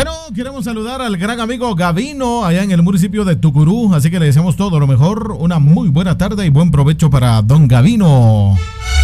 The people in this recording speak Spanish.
Bueno, queremos saludar al gran amigo Gavino allá en el municipio de Tucurú, así que le deseamos todo lo mejor, una muy buena tarde y buen provecho para don Gavino.